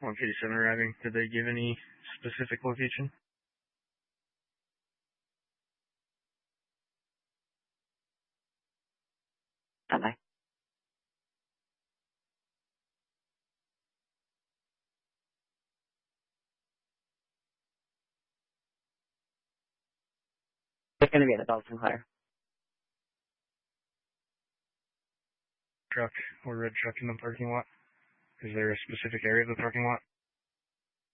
157 arriving. Did they give any specific location? Bye-bye. It's going to be at the Bell Sinclair. Truck or red truck in the parking lot? Is there a specific area of the parking lot?